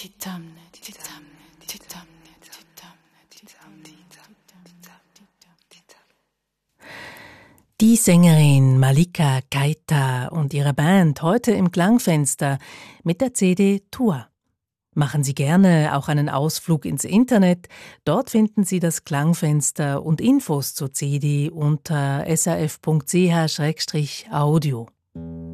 Die Sängerin Malika Keita und ihre Band heute im Klangfenster mit der CD Tour. Machen Sie gerne auch einen Ausflug ins Internet. Dort finden Sie das Klangfenster und Infos zur CD unter srf.ch/audio.